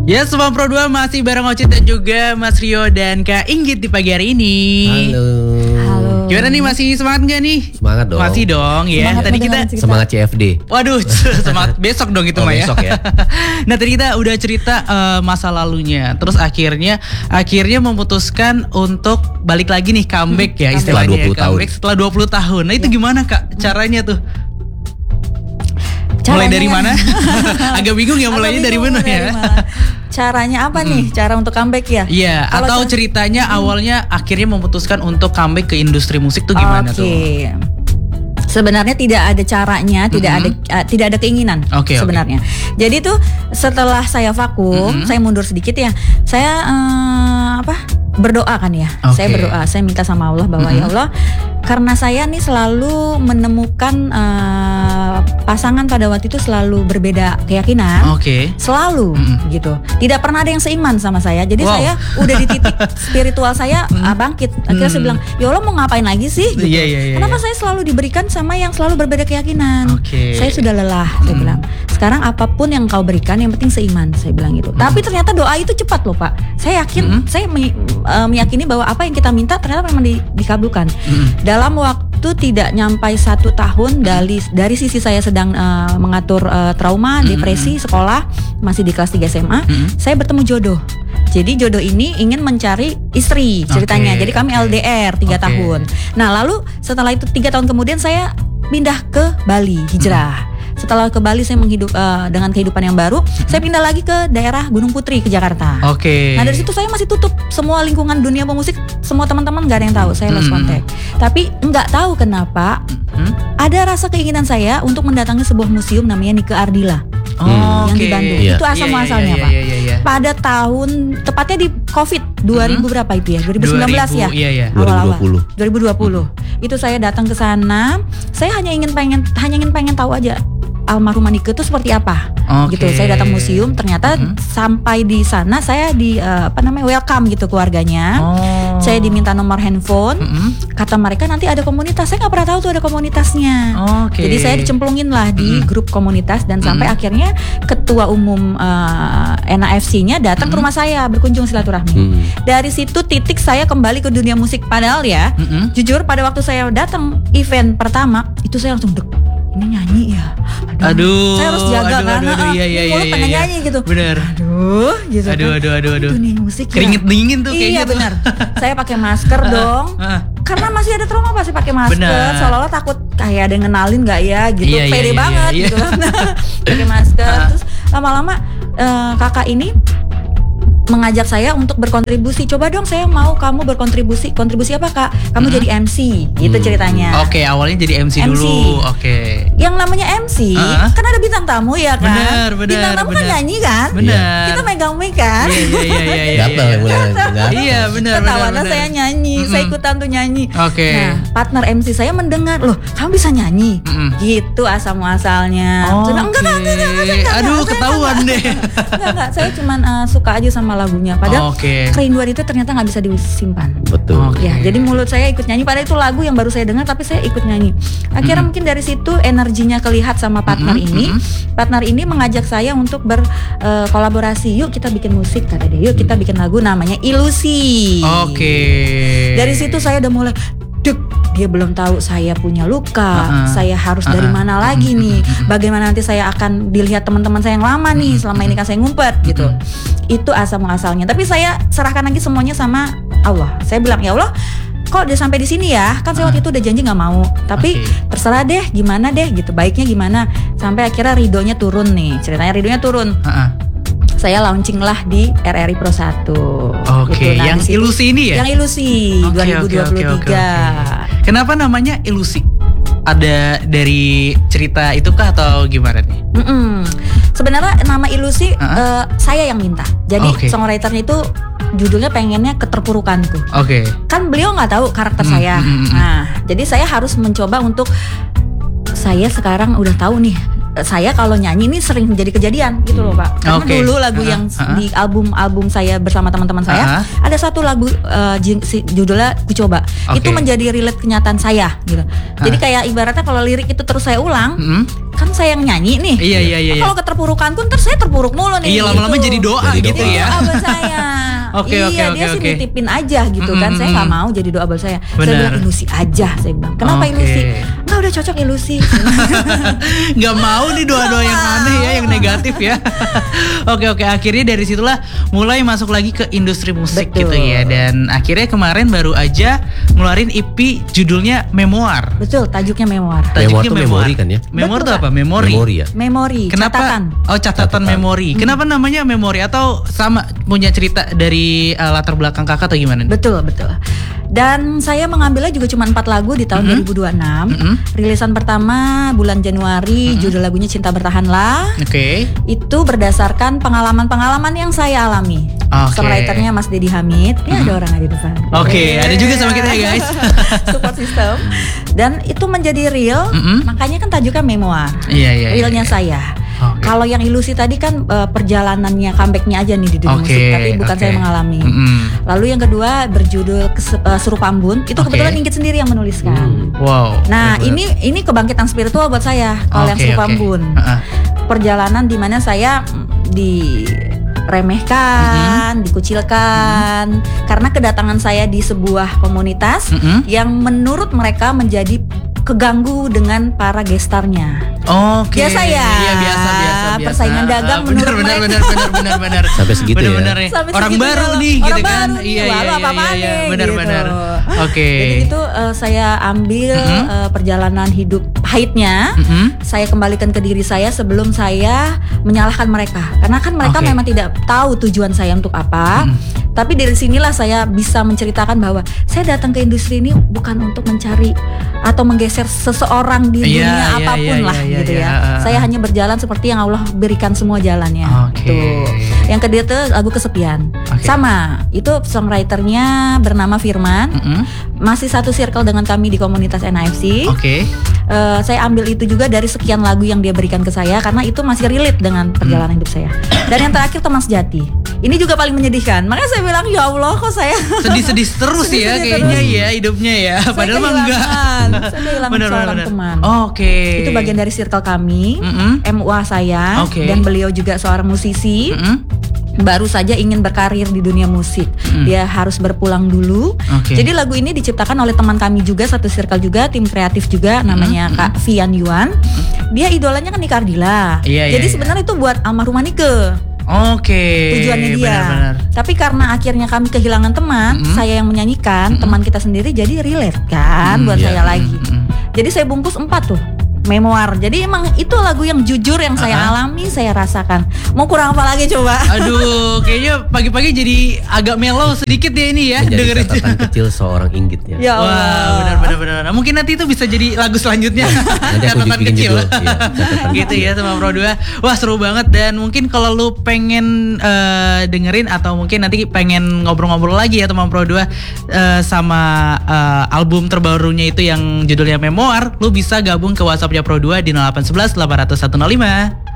Ya, Semang Pro 2 masih bareng Ocit dan juga Mas Rio dan Kak Inggit di pagi hari ini. Halo. Gimana nih, masih semangat gak nih? Semangat dong. Masih dong ya. Semangat Tadi kita semangat CFD. Waduh, semangat besok dong itu mah ya. Besok ya. Nah, tadi kita udah cerita masa lalunya. Terus akhirnya memutuskan untuk balik lagi nih, comeback ya istilahnya. Setelah 20 tahun. Setelah 20 tahun. Nah, itu gimana Kak caranya tuh? Caranya, mulai dari mana? Agak bingung ya mulainya dari mana ya? Caranya apa nih? Cara untuk comeback ya? Iya, atau ceritanya awalnya akhirnya memutuskan untuk comeback ke industri musik tuh gimana tuh? Sebenarnya tidak ada caranya, tidak ada keinginan sebenarnya. Jadi tuh setelah saya vakum, saya mundur sedikit ya. Saya berdoa kan ya. Saya berdoa, saya minta sama Allah bahwa ya Allah, karena saya nih selalu menemukan pasangan pada waktu itu selalu berbeda keyakinan. Selalu gitu. Tidak pernah ada yang seiman sama saya. Jadi saya udah di titik spiritual saya bangkit. Akhirnya saya bilang, "Ya Allah, mau ngapain lagi sih?" Gitu. Kenapa saya selalu diberikan sama yang selalu berbeda keyakinan? Saya sudah lelah, saya bilang. Sekarang apapun yang kau berikan, yang penting seiman, saya bilang gitu. Tapi ternyata doa itu cepat loh Pak. Saya yakin, saya meyakini bahwa apa yang kita minta ternyata memang dikabulkan. Dalam waktu tidak nyampai 1 tahun dari sisi saya sedang mengatur trauma, depresi, sekolah, masih di kelas 3 SMA, saya bertemu jodoh. Jadi jodoh ini ingin mencari istri ceritanya. Jadi kami LDR 3 tahun. Nah lalu setelah itu 3 tahun kemudian saya pindah ke Bali, hijrah. Setelah ke Bali saya dengan kehidupan yang baru, saya pindah lagi ke daerah Gunung Putri ke Jakarta. Nah dari situ saya masih tutup semua lingkungan dunia pemusik, semua teman-teman nggak ada yang tahu, saya lost contact. Tapi nggak tahu kenapa ada rasa keinginan saya untuk mendatangi sebuah museum namanya Nike Ardila. Yang di Bandung. Itu asal muasalnya Pak. Pada tahun tepatnya di Covid 2000 berapa itu ya? 2019 ya? 2020. Itu saya datang ke sana. Saya hanya ingin pengen tahu aja almarhum Nike itu seperti apa. Gitu. Saya datang museum, ternyata sampai di sana saya welcome gitu keluarganya. Saya diminta nomor handphone. Kata mereka nanti ada komunitas. Saya nggak pernah tahu tuh ada komunitasnya. Jadi saya dicemplungin lah di grup komunitas dan sampai akhirnya ketua umum NAFC-nya datang ke rumah saya berkunjung silaturahmi. Dari situ titik saya kembali ke dunia musik. Padahal ya, jujur pada waktu saya datang event pertama itu saya langsung ini nyanyi ya. Aduh. Saya harus jaga karena mulut pengen nyanyi gitu. Bener. Aduh. Dunia musik keringet dingin tuh kayaknya. Iya benar. Saya pakai masker dong. Karena masih ada trauma pasti pakai masker. Seolah-olah takut kayak ada yang ngenalin nggak ya gitu. Pede banget gitu. Pakai masker. Terus lama-lama kakak ini mengajak saya untuk berkontribusi. Coba dong saya mau kamu berkontribusi. Kontribusi apa Kak? Kamu jadi MC. Gitu ceritanya. Awalnya jadi MC dulu. Yang namanya MC kan ada bintang tamu ya kan? Bintang tamu kan nyanyi kan? Kita megang mic kan? Iya benar. Ketahuan saya nyanyi. Saya ikutan tuh nyanyi. Nah partner MC saya mendengar, loh kamu bisa nyanyi? Gitu asal muasalnya. Enggak. Aduh ketahuan deh. Enggak. Saya cuman suka aja sama lagunya. Padahal kerinduan itu ternyata nggak bisa disimpan. Betul. Ya, jadi mulut saya ikut nyanyi. Padahal itu lagu yang baru saya dengar, tapi saya ikut nyanyi. Akhirnya mungkin dari situ energinya kelihat sama partner ini. Partner ini mengajak saya untuk berkolaborasi. Yuk kita bikin musik kata dia. Yuk kita bikin lagu namanya Ilusi. Dari situ saya udah mulai. Dia belum tahu saya punya luka, saya harus dari mana lagi nih, bagaimana nanti saya akan dilihat teman-teman saya yang lama nih, selama ini kan saya ngumpet gitu. Itu asal muasalnya. Tapi saya serahkan lagi semuanya sama Allah. Saya bilang ya Allah, kok udah sampai di sini ya, kan saya waktu itu udah janji nggak mau, tapi terserah deh, gimana deh gitu, baiknya gimana. Sampai akhirnya ridhonya turun nih, ceritanya ridhonya turun. Saya launching lah di RRI Pro 1. Gitu. Yang Ilusi ini ya? Yang Ilusi 2023. Kenapa namanya Ilusi? Ada dari cerita itu kah atau gimana nih? Sebenarnya nama Ilusi saya yang minta. Jadi songwriternya itu judulnya pengennya Keterpurukanku. Kan beliau nggak tahu karakter saya. Nah, jadi saya harus mencoba untuk saya sekarang udah tahu nih saya kalau nyanyi ini sering menjadi kejadian gitu loh Pak. Karena dulu lagu yang di album saya bersama teman-teman saya ada satu lagu judulnya Ku Coba. Itu menjadi relate kenyataan saya gitu. Jadi kayak ibaratnya kalau lirik itu terus saya ulang, kan saya yang nyanyi nih. Iya. Kalau keterpurukan pun terus saya terpuruk mulu nih. Iya, lama-lama jadi doa gitu ya. Abah saya. Dia sih nitipin aja gitu kan. Saya nggak mau jadi doa abah saya. Saya bilang ilusi aja, saya bilang. Kenapa ilusi? Nggak, udah cocok ilusi. Nggak mau nih doa-doa yang aneh ya, yang negatif ya. Oke, akhirnya dari situlah mulai masuk lagi ke industri musik. Betul. Gitu ya. Dan akhirnya kemarin baru aja ngeluarin EP judulnya Memoir. Betul, tajuknya Memoir. Memoir tuh memori kan ya? Memoir tuh apa? Memori ya? Memori, kenapa? Catatan. Oh, catatan memori. Kenapa namanya Memori? Atau sama punya cerita dari latar belakang kakak atau gimana? Betul. Dan saya mengambilnya juga cuma 4 lagu di tahun 2026. Rilisan pertama bulan Januari, judul lagunya Cinta Bertahanlah. Itu berdasarkan pengalaman-pengalaman yang saya alami. Songwriternya Mas Dedi Hamid. Ini ada orang di depan. Ada juga sama kita ya guys. Support system. Dan itu menjadi real, makanya kan tajuknya Memoir. Iya. Realnya saya. Kalau yang ilusi tadi kan perjalanannya, comebacknya aja nih di dunia musik, tapi bukan saya mengalami. Lalu yang kedua berjudul Serupa Ambun, itu kebetulan Inggit sendiri yang menuliskan. Wow. Nah ini kebangkitan spiritual buat saya. Kalau yang Serupa Ambun, perjalanan di mana saya diremehkan, dikucilkan, karena kedatangan saya di sebuah komunitas yang menurut mereka menjadi keganggu dengan para gestarnya. Biasa ya. Iya, biasa. Persaingan dagang menurut mereka. Benar. Sampai segitu bener, ya. Sampai orang baru nih gitu kan. Iya. Benar. Jadi itu saya ambil perjalanan hidup pahitnya. Saya kembalikan ke diri saya sebelum saya menyalahkan mereka. Karena kan mereka memang tidak tahu tujuan saya untuk apa. Tapi dari sinilah saya bisa menceritakan bahwa saya datang ke industri ini bukan untuk mencari atau menggeser seseorang di dunia apapun lah gitu ya. Saya hanya berjalan seperti yang Allah berikan semua jalannya. Tuh. Yang kedua itu lagu Kesepian. Sama, itu songwriternya bernama Firman. Masih satu circle dengan kami di komunitas NAFC. Saya ambil itu juga dari sekian lagu yang dia berikan ke saya karena itu masih relate dengan perjalanan hidup saya. Dan yang terakhir Teman Sejati. Ini juga paling menyedihkan. Makanya saya bilang ya Allah kok saya sedih terus ya kayaknya ya hidupnya ya. Padahal mah enggak. Saya kehilangan seorang teman. Itu bagian dari circle kami, MUA saya, dan beliau juga seorang musisi. Baru saja ingin berkarir di dunia musik. Dia harus berpulang dulu. Jadi lagu ini diciptakan oleh teman kami juga, satu circle juga, tim kreatif juga, namanya Kak Vian Yuan. Dia idolanya kan Nika Ardila. Jadi sebenarnya itu buat almarhumah Nike. Tujuannya dia. Benar. Tapi karena akhirnya kami kehilangan teman, saya yang menyanyikan, teman kita sendiri jadi relate kan buat saya lagi. Jadi saya bungkus 4 tuh. Memoir. Jadi emang itu lagu yang jujur yang saya alami, saya rasakan. Mau kurang apa lagi coba? Aduh, kayaknya pagi-pagi jadi agak mellow sedikit ya ini ya. Menjadi catatan kecil seorang Inggit ya. Ya Allah. Wah, benar. Mungkin nanti itu bisa jadi lagu selanjutnya. Nanti aku catatan bikin kecil. Gitu ya sama Pro 2. Wah, seru banget dan mungkin kalau lu pengen dengerin atau mungkin nanti pengen ngobrol-ngobrol lagi ya teman Pro 2 sama album terbarunya itu yang judulnya Memoir, lu bisa gabung ke WhatsApp Pro 2 di 0811 800 105.